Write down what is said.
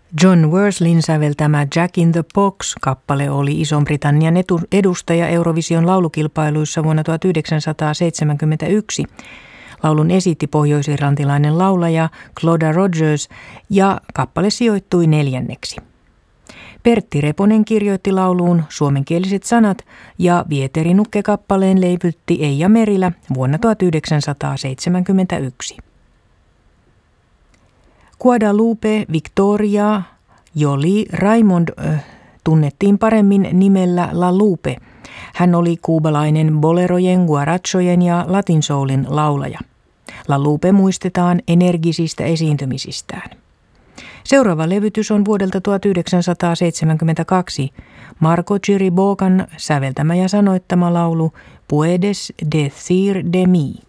John Worsleyn säveltämä Jack in the Box-kappale oli Ison-Britannian edustaja Eurovision laulukilpailuissa vuonna 1971. Laulun esitti pohjois-irlantilainen laulaja Clodagh Rogers ja kappale sijoittui 4. Pertti Reponen kirjoitti lauluun suomenkieliset sanat ja Vieteri Nukke-kappaleen leivytti Eija Merilä vuonna 1971. Guadalupe Victoria Jolie Raymond tunnettiin paremmin nimellä La Lupe. Hän oli kuubalainen bolerojen, guarachojen ja latinsoulin laulaja. La Lupe muistetaan energisistä esiintymisistään. Seuraava levytys on vuodelta 1972. Marco Chiribogan säveltämä ja sanoittama laulu Puedes decir de mí.